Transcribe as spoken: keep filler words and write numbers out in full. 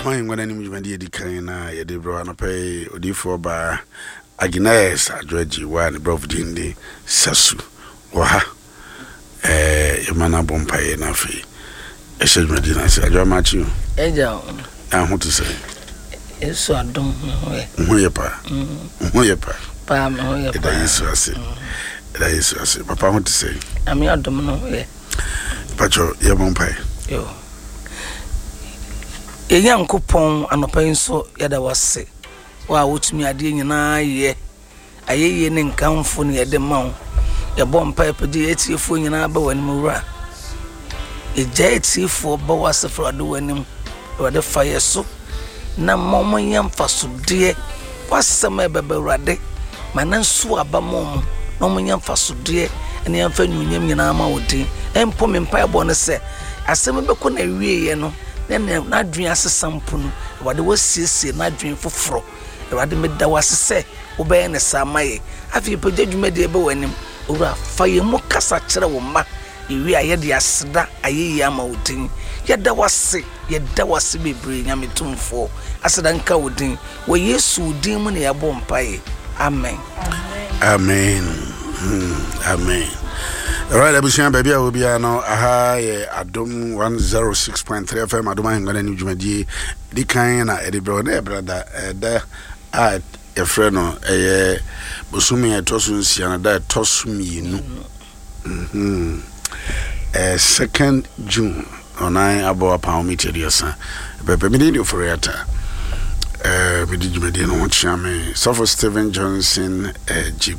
My when any movement di kana ye de bro no pay odi for ba Agnes Adreji one brov dindi sasu wa eh yemana bompaye na fe e she medina se adwa machi eja ah ho to say eso adom ho ye ho ye pa ho ye pa pa me ho ye pa da yesu ase da yesu ase papa ho to say ami adom no ye pacho ye bompaye yo e yankopon anopan so yada wase wa wotumi ade nyina ye ayeye ne nkanfo ne yede mawo ye bom pipe de etifo nyina ba wani mura e je etifo ba wase frado wani wade fire so na momo yamfa so de wasama bebe rade mananso aba mom no mo yamfa so de ene yamfa nyunyam nyina ma wodi empo me mpa ebo ne se asem be ko na wieye no na dwen asesampo no wade wasiesie na dwen foforo wade meda wasese obey ne samaye afi pagya dwumade be wanim owura faye mu kasa kire wo ma ewi ayede aseda ayeyi ama wodin yeda wase yeda wase bebre nyame tumfo aseda nka wodin wo yesu din mu ne yabo mpaye amen amen amen. Alright, Abusian baby, I will be no aha Adom one oh six point three F M Adoma ngana ni dwumadi di kan na edebro na brother da a e friend no eh bosumi etoso nsia na da etoso mienu mhm eh second June onai abo pa mi teriasa bebe mi di for yata eh mi di dwumadi no chiame Sopho Stephen Johnson eh Jeep